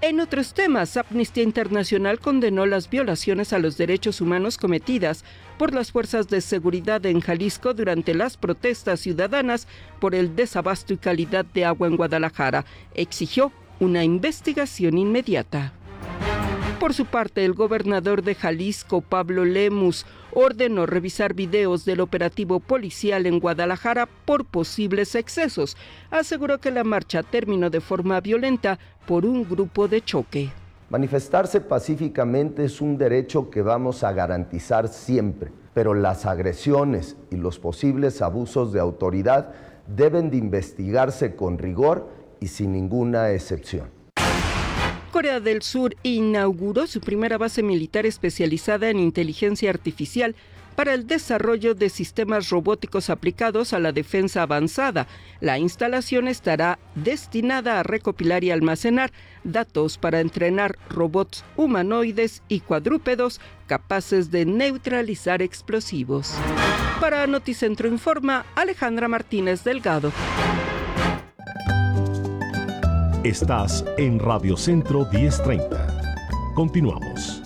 En otros temas, Amnistía Internacional condenó las violaciones a los derechos humanos cometidas por las fuerzas de seguridad en Jalisco durante las protestas ciudadanas por el desabasto y calidad de agua en Guadalajara. Exigió una investigación inmediata. Por su parte, el gobernador de Jalisco, Pablo Lemus, ordenó revisar videos del operativo policial en Guadalajara por posibles excesos. Aseguró que la marcha terminó de forma violenta por un grupo de choque. Manifestarse pacíficamente es un derecho que vamos a garantizar siempre, pero las agresiones y los posibles abusos de autoridad deben de investigarse con rigor y sin ninguna excepción. Corea del Sur inauguró su primera base militar especializada en inteligencia artificial para el desarrollo de sistemas robóticos aplicados a la defensa avanzada. La instalación estará destinada a recopilar y almacenar datos para entrenar robots humanoides y cuadrúpedos capaces de neutralizar explosivos. Para Noticentro Informa, Alejandra Martínez Delgado. Estás en Radio Centro 1030. Continuamos.